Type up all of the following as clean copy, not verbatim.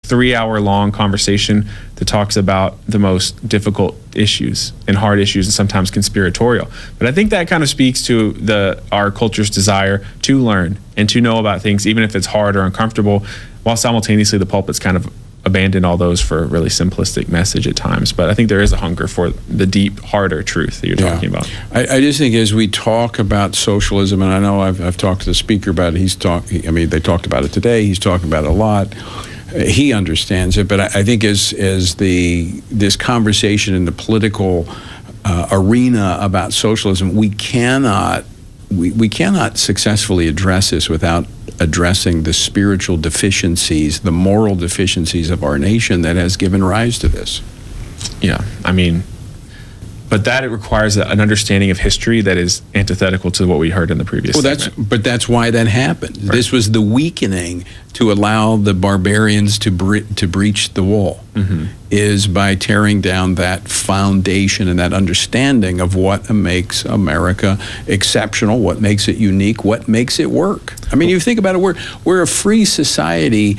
3-hour-long conversation that talks about the most difficult issues and hard issues and sometimes conspiratorial. But I think that kind of speaks to our culture's desire to learn and to know about things, even if it's hard or uncomfortable, while simultaneously the pulpit's kind of abandoned all those for a really simplistic message at times. But I think there is a hunger for the deep, harder truth that you're talking about. I just think as we talk about socialism, and I know I've talked to the speaker about it, they talked about it today, he's talking about it a lot. He understands it, but I think as this conversation in the political arena about socialism, we cannot successfully address this without addressing the spiritual deficiencies, the moral deficiencies of our nation that has given rise to this. Yeah, but that it requires an understanding of history that is antithetical to what we heard in the previous segment. That's why that happened. Right. This was the weakening to allow the barbarians to breach the wall, is by tearing down that foundation and that understanding of what makes America exceptional, what makes it unique, what makes it work. You think about it, we're a free society.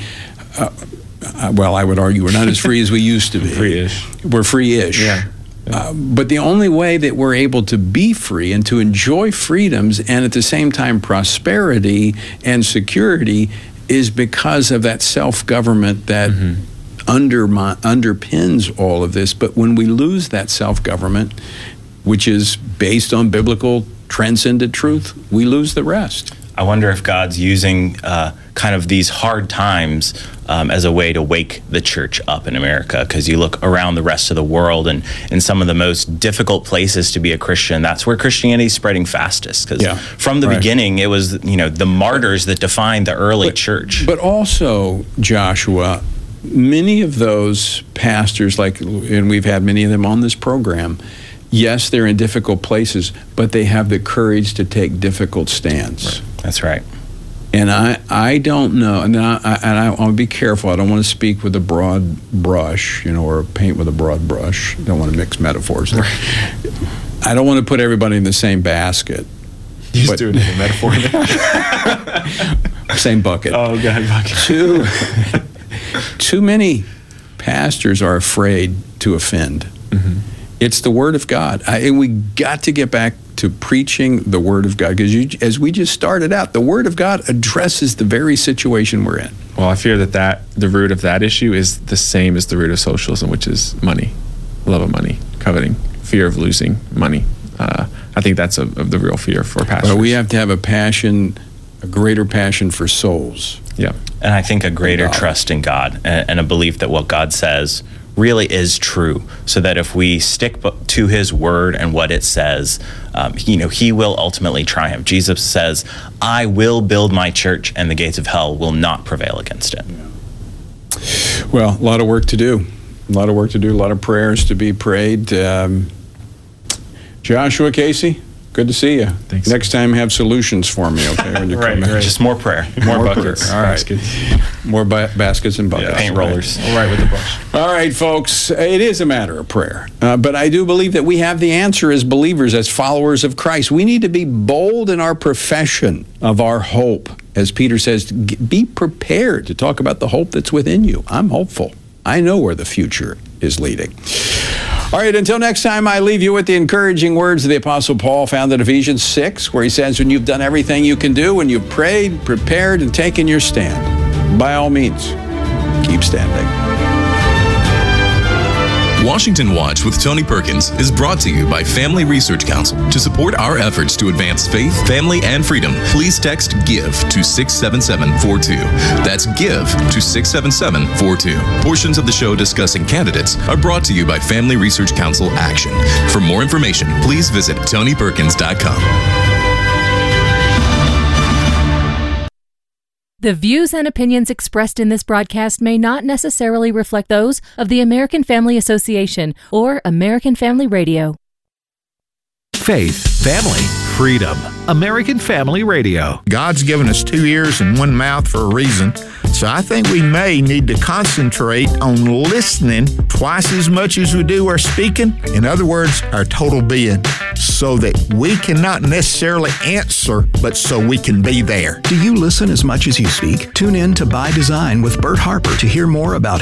Well, I would argue we're not as free as we used to be. Free-ish. We're free-ish. Yeah. But the only way that we're able to be free and to enjoy freedoms and at the same time prosperity and security is because of that self-government that underpins all of this. But when we lose that self-government, which is based on biblical transcendent truth, we lose the rest. I wonder if God's using kind of these hard times as a way to wake the church up in America, because you look around the rest of the world and in some of the most difficult places to be a Christian, that's where Christianity is spreading fastest, because from the beginning it was the martyrs that defined the early church. But also, Joshua, many of those pastors, and we've had many of them on this program, yes, they're in difficult places, but they have the courage to take difficult stands. Right. That's right. And I don't know, and I want to be careful. I don't want to speak with a broad brush, or paint with a broad brush. I don't want to mix metaphors. Right. I don't want to put everybody in the same basket. You just doing a metaphor there. Same bucket. Oh, God, bucket. Too many pastors are afraid to offend. It's the Word of God. And we got to get back to preaching the Word of God, because as we just started out, the Word of God addresses the very situation we're in. Well, I fear that the root of that issue is the same as the root of socialism, which is money, love of money, coveting, fear of losing money. I think that's the real fear for pastors. But we have to have a greater passion for souls. Yeah. And I think a greater trust in God and a belief that what God says really is true, so that if we stick to his word and what it says, he will ultimately triumph. Jesus says, I will build my church and the gates of hell will not prevail against it. Well, a lot of work to do. A lot of prayers to be prayed. Joshua Casey, good to see you. Thanks. Next time, have solutions for me, okay? When you come in. Just more prayer. More buckets. Prayer. All right. More baskets and buckets. Paint rollers. All right with the brush. All right, folks. It is a matter of prayer. But I do believe that we have the answer as believers, as followers of Christ. We need to be bold in our profession of our hope. As Peter says, be prepared to talk about the hope that's within you. I'm hopeful. I know where the future is leading. All right, until next time, I leave you with the encouraging words of the Apostle Paul found in Ephesians 6, where he says, when you've done everything you can do, when you've prayed, prepared, and taken your stand, by all means, keep standing. Washington Watch with Tony Perkins is brought to you by Family Research Council. To support our efforts to advance faith, family, and freedom, please text GIVE to 67742. That's GIVE to 67742. Portions of the show discussing candidates are brought to you by Family Research Council Action. For more information, please visit TonyPerkins.com. The views and opinions expressed in this broadcast may not necessarily reflect those of the American Family Association or American Family Radio. Faith, family, freedom. American Family Radio. God's given us 2 ears and 1 mouth for a reason. So I think we may need to concentrate on listening twice as much as we do our speaking. In other words, our total being, so that we can not necessarily answer, but so we can be there. Do you listen as much as you speak? Tune in to By Design with Bert Harper to hear more about